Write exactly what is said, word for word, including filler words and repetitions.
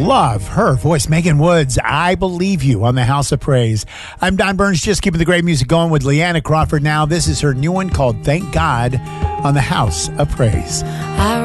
love her voice. Megan Woods, I Believe You on the House of Praise. I'm Don Burns, just keeping the great music going with Leanna Crawford now. This is her new one called Thank God on the House of Praise. I